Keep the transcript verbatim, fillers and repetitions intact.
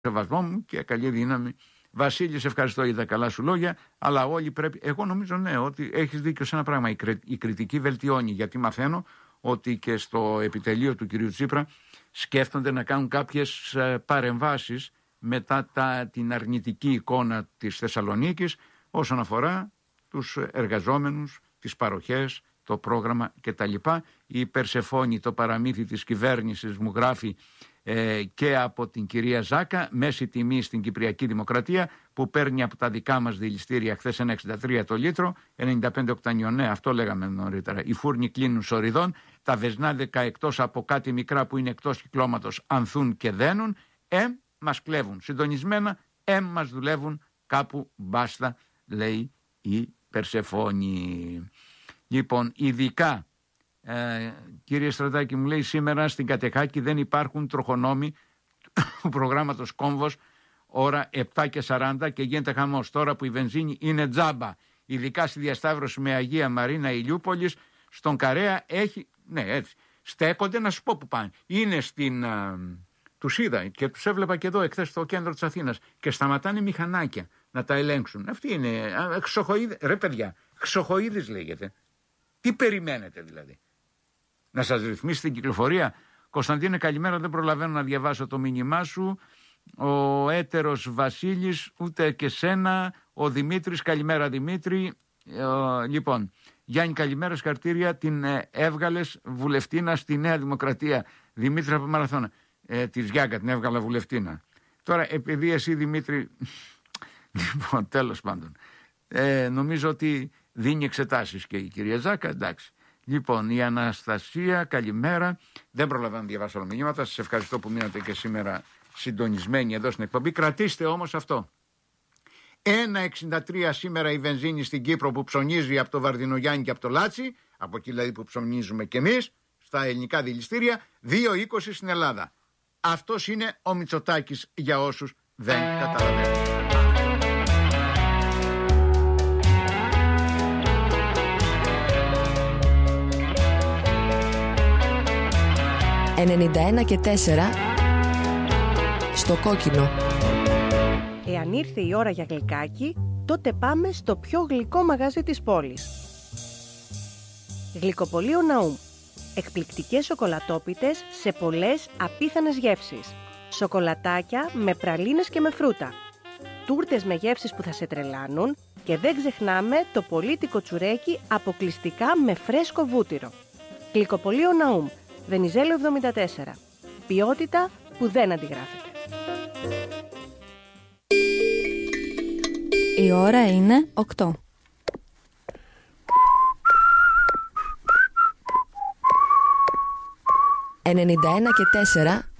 σεβασμό μου και καλή δύναμη. Βασίλη, σε ευχαριστώ για τα καλά σου λόγια, αλλά όλοι πρέπει. Εγώ νομίζω, ναι, ότι έχεις δίκιο σε ένα πράγμα. Η, κρι... η κριτική βελτιώνει, γιατί μαθαίνω ότι και στο επιτελείο του κυρίου Τσίπρα σκέφτονται να κάνουν κάποιες παρεμβάσεις μετά τα... την αρνητική εικόνα της Θεσσαλονίκης όσον αφορά τους εργαζόμενους, τις παροχές, το πρόγραμμα κτλ. Η Περσεφόνη, το παραμύθι της κυβέρνησης, μου γράφει ε, και από την κυρία Ζάκα, μέση τιμή στην Κυπριακή Δημοκρατία, που παίρνει από τα δικά μας δηληστήρια χθες ένα εξήντα τρία το λίτρο, ενενήντα πέντε οκτανιονέ, αυτό λέγαμε νωρίτερα. Οι φούρνοι κλείνουν σοριδών, τα βεσνάδικα εκτός από κάτι μικρά που είναι εκτός κυκλώματος ανθούν και δένουν, εμ μας κλέβουν συντονισμένα, εμ μας δουλεύουν κάπου μπάστα, λέει η Περσεφόνη. Λοιπόν, ειδικά, ε, κύριε Στρατάκη, μου λέει σήμερα στην Κατεχάκη δεν υπάρχουν τροχονόμοι του προγράμματος Κόμβος ώρα επτά και σαράντα και γίνεται χαμός. Τώρα που η βενζίνη είναι τζάμπα, ειδικά στη διασταύρωση με Αγία Μαρίνα Ηλιούπολης, στον Καρέα έχει, ναι έτσι, στέκονται, να σου πω που πάνε. Είναι στην, α, τους είδα και τους έβλεπα και εδώ εχθές στο κέντρο της Αθήνας και σταματάνε μηχανάκια να τα ελέγξουν. Αυτή είναι, ξοχοίδες, ρε παιδιά, ξοχοίδες λέγεται. Τι περιμένετε δηλαδή? Να σας ρυθμίσει την κυκλοφορία? Κωνσταντίνε, καλημέρα, δεν προλαβαίνω να διαβάσω το μήνυμά σου. Ο έτερος Βασίλης, ούτε και σένα. Ο Δημήτρης, καλημέρα Δημήτρη. Ε, λοιπόν, Γιάννη, καλημέρα, συγχαρητήρια, την ε, έβγαλες βουλευτίνα στη Νέα Δημοκρατία. Δημήτρη από Μαραθώνα. Ε, της Γιάγκα την έβγαλα βουλευτίνα. Τώρα, επειδή εσύ Δημήτρη, λοιπόν, τέλος πάντων, ε, νομίζω ότι δίνει εξετάσεις και η κυρία Ζάκα, εντάξει. Λοιπόν, η Αναστασία, καλημέρα. Δεν προλαβαίνω να διαβάσω όλα μηνύματα. Σας ευχαριστώ που μείνατε και σήμερα συντονισμένοι εδώ στην εκπομπή. Κρατήστε όμως αυτό. ένα εξήντα τρία σήμερα η βενζίνη στην Κύπρο που ψωνίζει από το Βαρδινογιάννη και από το Λάτσι, από εκεί δηλαδή που ψωνίζουμε κι εμείς, στα ελληνικά δηληστήρια, δύο είκοσι στην Ελλάδα. Αυτός είναι ο Μητσοτάκης για όσους δεν καταλαβαίνουν. ενενήντα ένα και τέσσερα στο κόκκινο. Εάν ήρθε η ώρα για γλυκάκι, τότε πάμε στο πιο γλυκό μαγαζί της πόλης. Γλυκοπωλείο Ναούμ. Εκπληκτικές σοκολατόπιτες σε πολλές απίθανες γεύσεις. Σοκολατάκια με πραλίνες και με φρούτα. Τούρτες με γεύσεις που θα σε τρελάνουν και δεν ξεχνάμε το πολύτικο τσουρέκι αποκλειστικά με φρέσκο βούτυρο. Γλυκοπωλείο Ναούμ. Βενιζέλο εβδομήντα τέσσερα. Ποιότητα που δεν αντιγράφεται. Η ώρα είναι οκτώ. ενενήντα ένα και τέσσερα